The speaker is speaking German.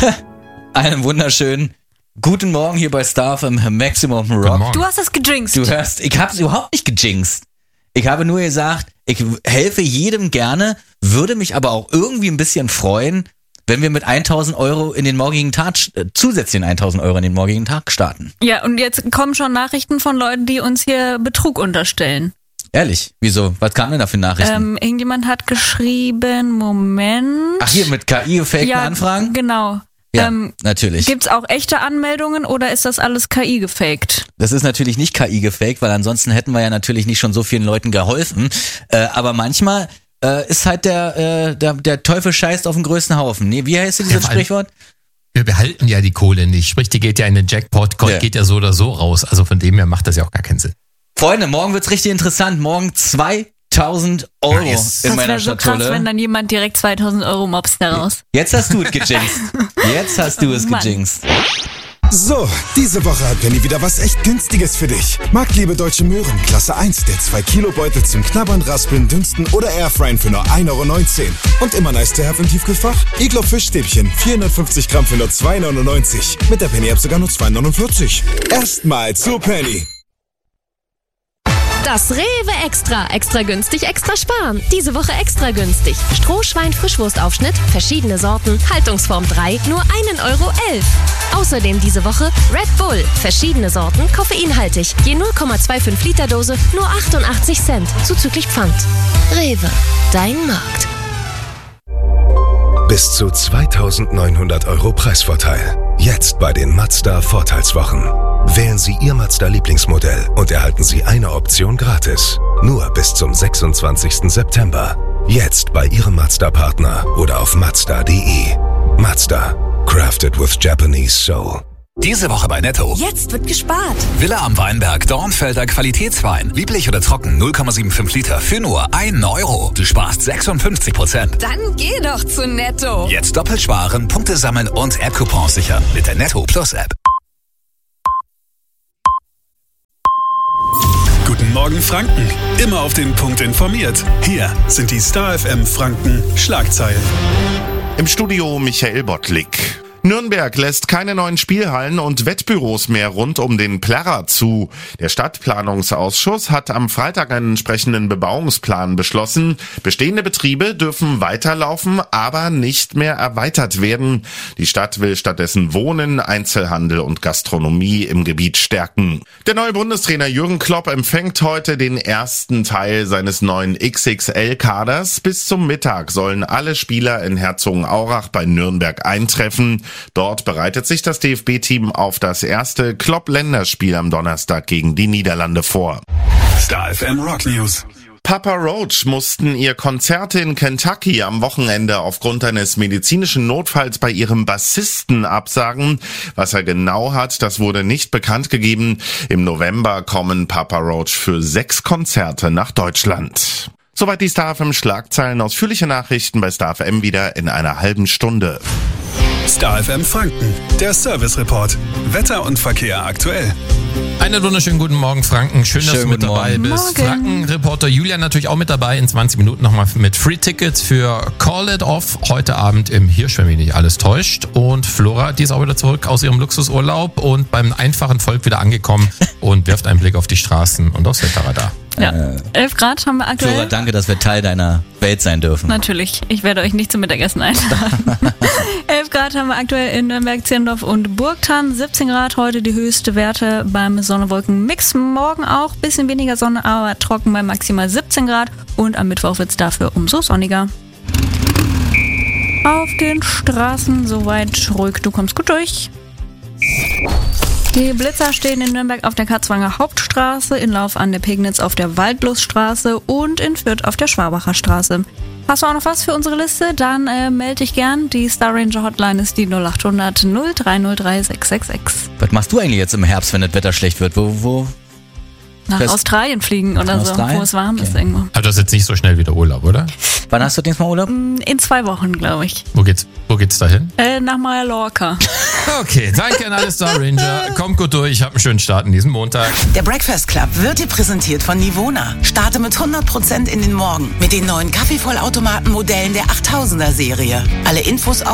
Einen wunderschönen guten Morgen hier bei Star FM Maximum Rock. Du hast es gejinxt. Du hörst, ich habe es überhaupt nicht gejinxt. Ich habe nur gesagt, ich helfe jedem gerne, würde mich aber auch irgendwie ein bisschen freuen, wenn wir mit 1.000 Euro in den morgigen Tag, zusätzlichen 1.000 Euro in den morgigen Tag starten. Ja, und jetzt kommen schon Nachrichten von Leuten, die uns hier Betrug unterstellen. Ehrlich? Wieso? Was kam denn da für Nachrichten? Irgendjemand hat geschrieben, Moment. Ach, hier mit KI-gefakten Anfragen? Genau. Ja, natürlich. Gibt's auch echte Anmeldungen oder ist das alles KI gefaked? Das ist natürlich nicht KI gefaked, weil ansonsten hätten wir ja natürlich nicht schon so vielen Leuten geholfen. Aber manchmal ist halt der Teufel scheißt auf den größten Haufen. Nee, wie heißt dieses Sprichwort? Wir behalten ja die Kohle nicht. Sprich, die geht ja in den Jackpot, geht ja so oder so raus. Also von dem her macht das ja auch gar keinen Sinn. Freunde, morgen wird's richtig interessant. Morgen 2.000 Euro in meiner Schatulle. Das wäre so krass, wenn dann jemand direkt 2.000 Euro mobst daraus. Jetzt hast du es gejinxt. Jetzt hast du es gejinxt. So, diese Woche hat Penny wieder was echt Günstiges für dich. Marktliebe Deutsche Möhren, Klasse 1, der 2-Kilo-Beutel zum Knabbern, Raspeln, Dünsten oder Airfryen für nur 1,19 € Und immer nice to have im Tiefkühlfach? Iglo Fischstäbchen, 450 Gramm für nur 2,99 €. Mit der Penny-App sogar nur 2,49 €. Erstmal zu Penny. Das Rewe Extra. Extra günstig, extra sparen. Diese Woche extra günstig. Strohschwein Frischwurstaufschnitt, verschiedene Sorten, Haltungsform 3, nur 1,11 €. Außerdem diese Woche Red Bull, verschiedene Sorten, koffeinhaltig. Je 0,25 Liter Dose, nur 88 Cent, zuzüglich Pfand. Rewe, dein Markt. Bis zu 2.900 € Preisvorteil. Jetzt bei den Mazda Vorteilswochen. Wählen Sie Ihr Mazda-Lieblingsmodell und erhalten Sie eine Option gratis. Nur bis zum 26. September. Jetzt bei Ihrem Mazda-Partner oder auf Mazda.de. Mazda. Crafted with Japanese Soul. Diese Woche bei Netto. Jetzt wird gespart. Villa am Weinberg, Dornfelder Qualitätswein. Lieblich oder trocken, 0,75 Liter für nur 1 €. Du sparst 56%. Dann geh doch zu Netto. Jetzt doppelt sparen, Punkte sammeln und App-Coupons sichern mit der Netto Plus App. Guten Morgen Franken. Immer auf den Punkt informiert. Hier sind die Star FM Franken Schlagzeilen. Im Studio Michael Bottlik. Nürnberg lässt keine neuen Spielhallen und Wettbüros mehr rund um den Plärrer zu. Der Stadtplanungsausschuss hat am Freitag einen entsprechenden Bebauungsplan beschlossen. Bestehende Betriebe dürfen weiterlaufen, aber nicht mehr erweitert werden. Die Stadt will stattdessen Wohnen, Einzelhandel und Gastronomie im Gebiet stärken. Der neue Bundestrainer Jürgen Klopp empfängt heute den ersten Teil seines neuen XXL-Kaders. Bis zum Mittag sollen alle Spieler in Herzogenaurach bei Nürnberg eintreffen. Dort bereitet sich das DFB-Team auf das erste Klopp-Länderspiel am Donnerstag gegen die Niederlande vor. Star FM Rock News. Papa Roach mussten ihr Konzert in Kentucky am Wochenende aufgrund eines medizinischen Notfalls bei ihrem Bassisten absagen. Was er genau hat, das wurde nicht bekannt gegeben. Im November kommen Papa Roach für 6 Konzerte nach Deutschland. Soweit die Star FM Schlagzeilen. Ausführliche Nachrichten bei Star FM wieder in einer halben Stunde. Star FM Franken, der Service Report. Wetter und Verkehr aktuell. Einen wunderschönen guten Morgen, Franken. Schön, dass du mit dabei bist. Franken-Reporter Julian natürlich auch mit dabei. In 20 Minuten nochmal mit Free-Tickets für Call It Off. Heute Abend im Hirsch, wenn mich nicht alles täuscht. Und Flora, die ist auch wieder zurück aus ihrem Luxusurlaub und beim einfachen Volk wieder angekommen und wirft einen Blick auf die Straßen und aufs Wetterradar. Ja, 11 Grad haben wir aktuell. Flora, danke, dass wir Teil deiner Welt sein dürfen. Natürlich, ich werde euch nicht zum Mittagessen einladen. 11 Grad haben wir aktuell in Nürnberg, Zirndorf und Burgthann. 17 Grad heute die höchste Werte beim Sonne-Wolken-Mix. Morgen auch ein bisschen weniger Sonne, aber trocken bei maximal 17 Grad. Und am Mittwoch wird es dafür umso sonniger. Auf den Straßen soweit ruhig, du kommst gut durch. Die Blitzer stehen in Nürnberg auf der Katzwanger Hauptstraße, in Lauf an der Pegnitz auf der Waldluststraße und in Fürth auf der Schwabacher Straße. Hast du auch noch was für unsere Liste? Dann melde dich gern. Die Star Ranger Hotline ist die 0800 0303 666. Was machst du eigentlich jetzt im Herbst, wenn das Wetter schlecht wird? Wo? Nach Australien fliegen oder so, wo es warm ist irgendwo. Aber das ist jetzt nicht so schnell wieder Urlaub, oder? Wann hast du nächstes Mal Urlaub? In 2 Wochen, glaube ich. Wo geht's dahin? Nach Mallorca. Okay, danke an alle Star Ranger. Kommt gut durch, habt einen schönen Start in diesem Montag. Der Breakfast Club wird dir präsentiert von Nivona. Starte mit 100% in den Morgen mit den neuen Kaffeevollautomaten-Modellen der 8000er Serie. Alle Infos auf